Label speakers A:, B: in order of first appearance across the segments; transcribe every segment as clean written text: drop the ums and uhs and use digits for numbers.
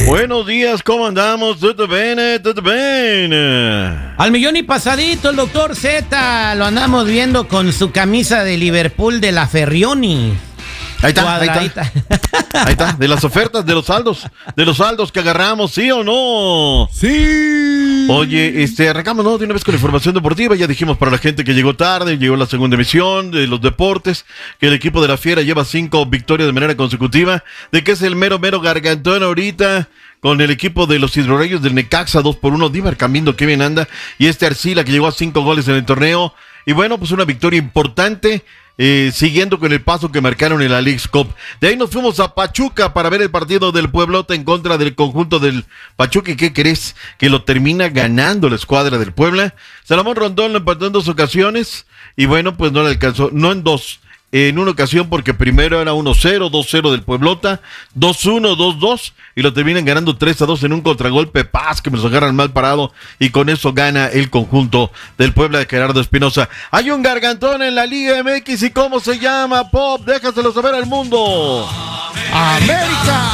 A: Buenos días, ¿cómo andamos? ¿Todo bien? ¿Todo bien?
B: Al millón y pasadito el doctor Z, lo andamos viendo con su camisa de Liverpool de la Ferrioni.
A: Ahí está. Ahí está, de las ofertas, de los saldos que agarramos, ¿sí o no?
C: Sí.
A: Oye, arrancamos, ¿no? De una vez con la información deportiva. Ya dijimos para la gente que llegó tarde, llegó la segunda emisión de los deportes, que el equipo de la Fiera lleva 5 victorias de manera consecutiva, de que es el mero gargantón ahorita, con el equipo de los hidrorreyos del Necaxa, 2-1, Díbar Cambindo, que bien anda, y Arcila, que llegó a 5 goles en el torneo, y bueno, pues una victoria importante, siguiendo con el paso que marcaron en la Leagues Cup. De ahí nos fuimos a Pachuca para ver el partido del Pueblota en contra del conjunto del Pachuca. ¿Y qué crees? Que lo termina ganando la escuadra del Puebla. Salomón Rondón lo empató en 2 ocasiones y bueno, pues no le alcanzó, no en 2. En una ocasión porque primero era 1-0, 2-0 del Pueblota, 2-1, 2-2 y lo terminan ganando 3-2 en un contragolpe Paz que nos agarran mal parado y con eso gana el conjunto del Puebla de Gerardo Espinosa. Hay un gargantón en la Liga MX y ¿cómo se llama? Pop, déjaselo saber al mundo.
C: ¡América!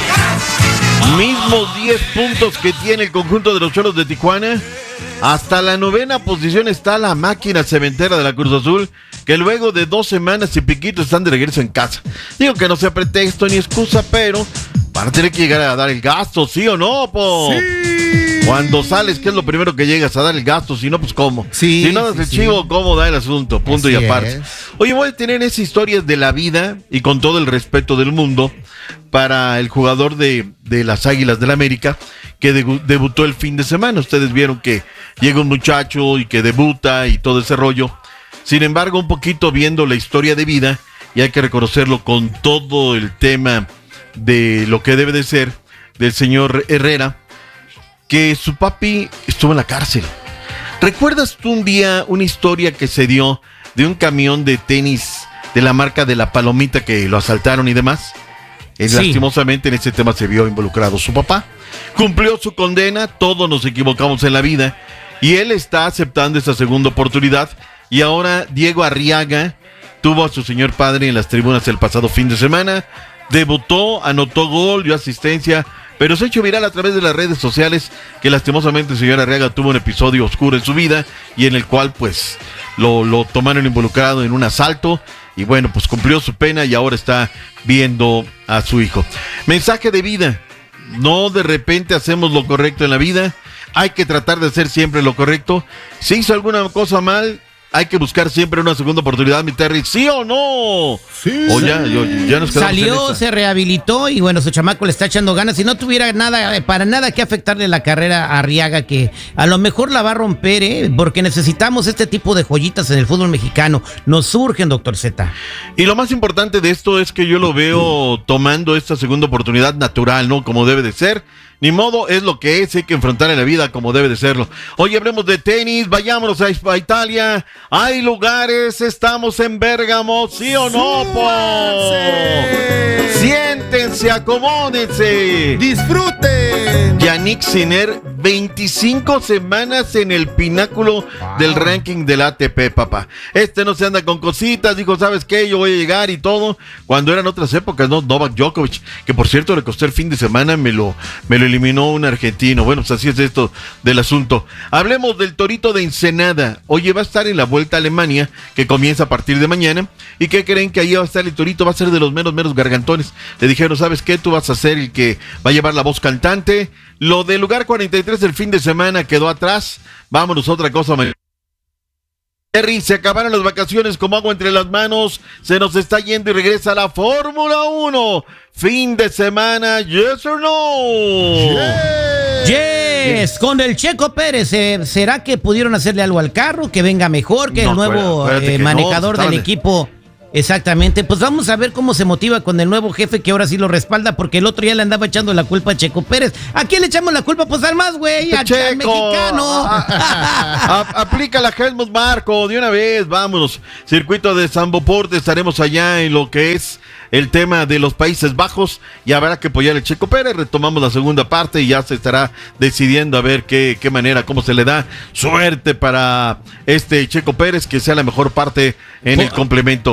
A: Mismos 10 puntos que tiene el conjunto de los Cholos de Tijuana. Hasta la 9ª posición está la máquina cementera de la Cruz Azul, que luego de 2 semanas y piquito están de regreso en casa. Digo que no sea pretexto ni excusa, pero van a tener que llegar a dar el gasto, ¿sí o no, po?
C: Sí.
A: Cuando sales, ¿qué es lo primero que llegas? A dar el gasto, si no, pues ¿cómo?
B: Sí,
A: si no das el chivo, ¿cómo da el asunto? Punto
B: Así
A: y aparte.
B: es.
A: Oye, voy a tener esas historias de la vida y con todo el respeto del mundo para el jugador de las Águilas del América que debutó el fin de semana. Ustedes vieron que llega un muchacho y que debuta y todo ese rollo. Sin embargo, un poquito viendo la historia de vida, y hay que reconocerlo con todo el tema de lo que debe de ser del señor Herrera, que su papi estuvo en la cárcel. ¿Recuerdas tú un día una historia que se dio de un camión de tenis de la marca de la Palomita que lo asaltaron y demás?
B: Sí.
A: Lastimosamente en ese tema se vio involucrado su papá. Cumplió su condena, todos nos equivocamos en la vida, y él está aceptando esta segunda oportunidad. Y ahora Diego Arriaga tuvo a su señor padre en las tribunas el pasado fin de semana, debutó, anotó gol, dio asistencia, pero se ha hecho viral a través de las redes sociales que lastimosamente el señor Arriaga tuvo un episodio oscuro en su vida y en el cual pues lo tomaron involucrado en un asalto y bueno, pues cumplió su pena y ahora está viendo a su hijo. Mensaje de vida: no de repente hacemos lo correcto en la vida, hay que tratar de hacer siempre lo correcto. Si hizo alguna cosa mal, hay que buscar siempre una segunda oportunidad, mi Terry, ¿sí o no?
C: Sí.
A: O ya nos quedamos
B: Salió,
A: en esa.
B: se rehabilitó y bueno, su chamaco le está echando ganas. Si no tuviera nada, para nada que afectarle la carrera a Arriaga, que a lo mejor la va a romper, porque necesitamos este tipo de joyitas en el fútbol mexicano. Nos surgen, doctor Z.
A: Y lo más importante de esto es que yo lo veo tomando esta segunda oportunidad natural, ¿no? Como debe de ser. Ni modo, es lo que es, hay que enfrentar en la vida como debe de serlo. Hoy hablemos de tenis, vayámonos a Italia. Hay lugares, estamos en Bérgamo, ¿sí o no, po? Siéntense, acomódense.
C: ¡Disfruten!
A: Yannick Sinner, 25 semanas en el pináculo del ranking del ATP, papá. No se anda con cositas, dijo, ¿sabes qué? Yo voy a llegar y todo. Cuando eran otras épocas, ¿no? Novak Djokovic, que por cierto le costó el fin de semana, me lo eliminó un argentino. Bueno, pues así es esto del asunto. Hablemos del Torito de Ensenada. Oye, va a estar en la Vuelta a Alemania, que comienza a partir de mañana. ¿Y qué creen? Que ahí va a estar el Torito, va a ser de los menos gargantones. Le dijeron, ¿sabes qué? Tú vas a ser el que va a llevar la voz cantante. Lo del lugar 43 del fin de semana quedó atrás. Vámonos a otra cosa. Terry, se acabaron las vacaciones como agua entre las manos. Se nos está yendo y regresa la Fórmula 1. Fin de semana, yes or no.
B: Yes, con el Checo Pérez. ¿Será que pudieron hacerle algo al carro? Que venga mejor, que
A: No,
B: el nuevo
A: que
B: manejador
A: no,
B: del equipo. Exactamente, pues vamos a ver cómo se motiva con el nuevo jefe que ahora sí lo respalda, porque el otro ya le andaba echando la culpa a Checo Pérez. ¿A quién le echamos la culpa? Pues al más, güey, al mexicano.
A: Aplica la Helmut Marko de una vez, vámonos. Circuito de Zandvoort, estaremos allá en lo que es el tema de los Países Bajos y habrá que apoyar el Checo Pérez. Retomamos la segunda parte y ya se estará decidiendo a ver qué manera, cómo se le da suerte para este Checo Pérez, que sea la mejor parte en el complemento.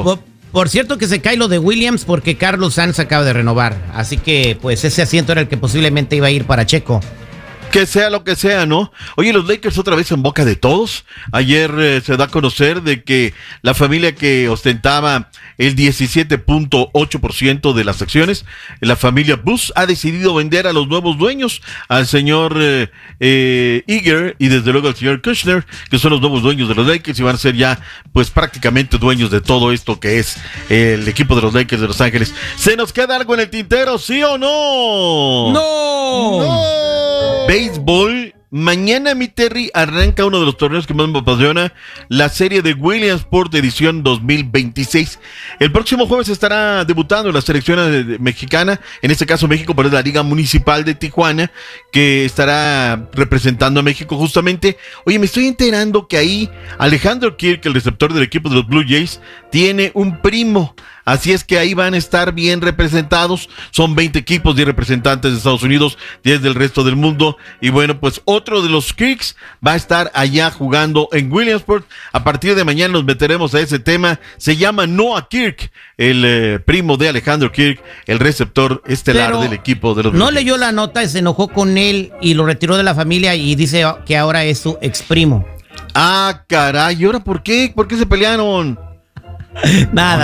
B: Por cierto que se cae lo de Williams porque Carlos Sainz acaba de renovar. Así que pues ese asiento era el que posiblemente iba a ir para Checo.
A: Que sea lo que sea, ¿no? Oye, los Lakers otra vez en boca de todos. Ayer se da a conocer de que la familia que ostentaba el 17.8% de las acciones, la familia Bush, ha decidido vender a los nuevos dueños, al señor Iger y desde luego al señor Kushner, que son los nuevos dueños de los Lakers y van a ser ya pues prácticamente dueños de todo esto que es el equipo de los Lakers de Los Ángeles. ¿Se nos queda algo en el tintero, sí o no?
B: ¡No!
A: Béisbol. Mañana, mi Terry, arranca uno de los torneos que más me apasiona, la serie de Williamsport edición 2026. El próximo jueves estará debutando la selección mexicana, en este caso México, pero es la Liga Municipal de Tijuana, que estará representando a México justamente. Oye, me estoy enterando que ahí Alejandro Kirk, el receptor del equipo de los Blue Jays, tiene un primo. Así es que ahí van a estar bien representados. Son 20 equipos, 10 representantes de Estados Unidos, 10 del resto del mundo. Y bueno, pues otro de los Kirks va a estar allá jugando en Williamsport. A partir de mañana nos meteremos a ese tema. Se llama Noah Kirk, el primo de Alejandro Kirk, el receptor estelar del equipo de los
B: No leyó la nota, se enojó con él y lo retiró de la familia y dice que ahora es su ex primo.
A: Ah, caray. ¿Y ahora por qué? ¿Por qué se pelearon?
B: Nada,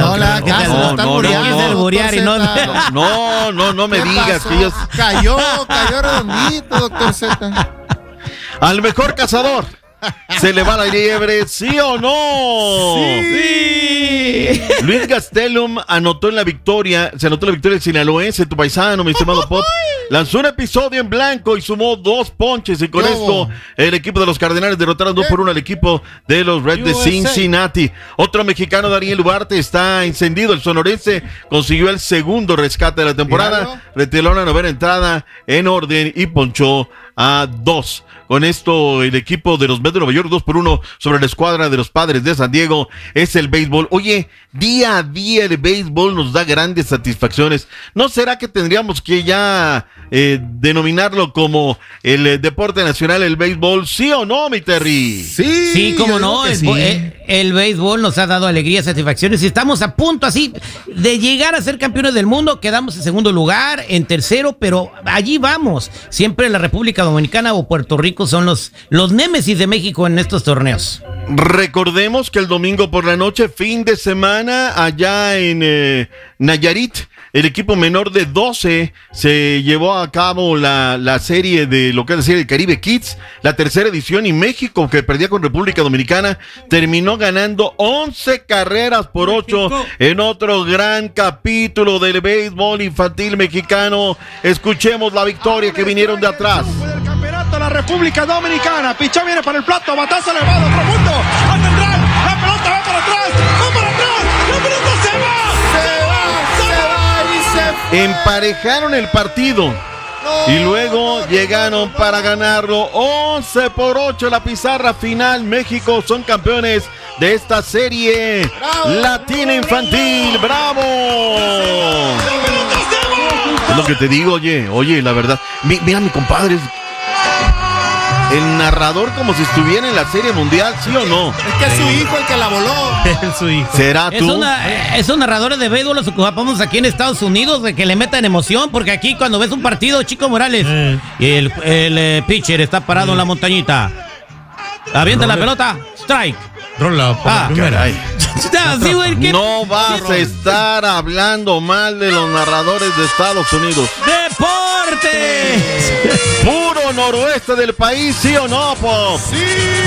A: no me digas que ellos...
C: Cayó redondito, doctor Z.
A: Al mejor cazador se le va la liebre, ¿sí o no?
B: Sí.
A: Luis Gastelum se anotó la victoria del sinaloense, tu paisano, mi estimado Pop. Lanzó un episodio en blanco y sumó 2 ponches y con esto el equipo de los Cardenales derrotaron 2-1 al equipo de los Reds de Cincinnati. Otro mexicano, Daniel Ugarte, está encendido. El sonorense consiguió el segundo rescate de la temporada, retiró la novena entrada en orden y ponchó a 2. Con esto, el equipo de los Mets de Nueva York, 2-1 sobre la escuadra de los Padres de San Diego. Es el béisbol. Oye, día a día el béisbol nos da grandes satisfacciones. ¿No será que tendríamos que ya denominarlo como el deporte nacional, el béisbol? ¿Sí o no, mi Terry?
B: Sí, cómo no. El béisbol nos ha dado alegría, satisfacciones. Y estamos a punto así de llegar a ser campeones del mundo. Quedamos en segundo lugar, en tercero, pero allí vamos. Siempre la República Dominicana o Puerto Rico son los némesis de México en estos torneos.
A: Recordemos que el domingo por la noche, fin de semana, allá en Nayarit, el equipo menor de 12 se llevó a cabo la serie de lo que es decir el Caribe Kids, la tercera edición, y México, que perdía con República Dominicana, terminó ganando 11 carreras por 8 en otro gran capítulo del béisbol infantil mexicano. Escuchemos la victoria que vinieron de atrás.
D: La República Dominicana, pichón viene para el plato, batazo elevado, profundo, anda el drive, la pelota va para atrás, la pelota se va.
A: Emparejaron el partido y luego llegaron para ganarlo 11-8 la pizarra final. México son campeones de esta serie latina infantil. ¡Bravo! Es lo que te digo, oye, la verdad, mira mi compadre, el narrador como si estuviera en la Serie Mundial, ¿sí o no?
C: Es que es su hijo el que la voló.
B: Es su hijo.
A: ¿Será tú?
B: Esos narradores de béisbol los ocupamos aquí en Estados Unidos, de que le metan emoción, porque aquí cuando ves un partido, Chico Morales, y el pitcher está parado en la montañita, avienta la pelota, strike.
E: Rola,
A: caray.
B: Sí, güey,
A: no vas a estar hablando mal de los narradores de Estados Unidos.
B: ¡Deporte!
A: Puro noroeste del país, ¿sí o no, Pop?
C: ¡Sí!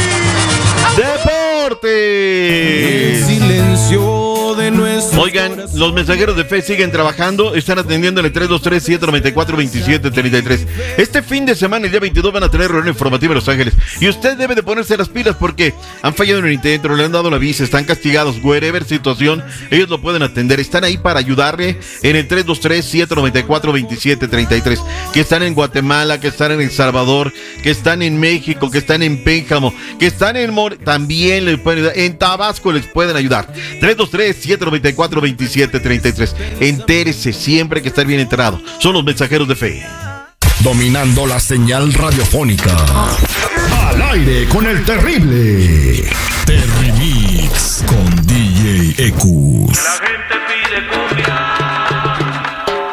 A: ¡Deporte!
E: El silencio de nuestro...
A: Oigan, los mensajeros de fe siguen trabajando, están atendiendo el 323-794-2733. Este fin de semana, el día 22, van a tener reunión informativa en Los Ángeles. Y usted debe de ponerse las pilas porque han fallado en el intento, le han dado la visa, están castigados, wherever situación, ellos lo pueden atender. Están ahí para ayudarle en el 323-794-2733. Que están en Guatemala, que están en El Salvador, que están en México, que están en Pénjamo, que están en también les pueden ayudar. En Tabasco les pueden ayudar. 323-794-2733. Entérese siempre que estar bien enterado. Son los mensajeros de fe.
F: Dominando la señal radiofónica. Al aire con el terrible. Terrimix con DJ Ecus.
G: La gente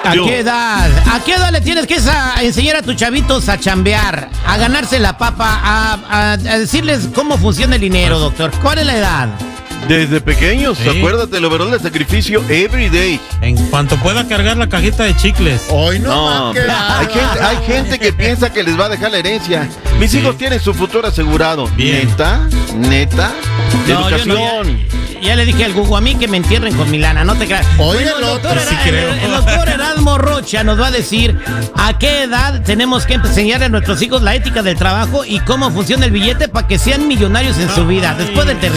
B: ¿A qué edad le tienes que enseñar a tus chavitos a chambear, a ganarse la papa, a decirles cómo funciona el dinero, doctor? ¿Cuál es la edad?
A: Desde pequeños,
E: Sí.
A: acuérdate, el overall de sacrificio every day.
E: En cuanto pueda cargar la cajita de chicles.
C: Hoy no,
A: No,
C: más que
A: hay gente que piensa que les va a dejar la herencia. Mis
E: Sí.
A: hijos tienen su futuro asegurado.
E: Bien.
A: Neta,
B: No, yo
A: educación.
B: ya le dije al Gugu a mí que me entierren con mi lana, no te creas.
C: Oye,
B: Bueno,
C: el otro
B: doctor
E: sí creo.
B: el doctor Erasmo Rocha nos va a decir a qué edad tenemos que enseñar a nuestros hijos la ética del trabajo y cómo funciona el billete para que sean millonarios en su vida. Después del terrible.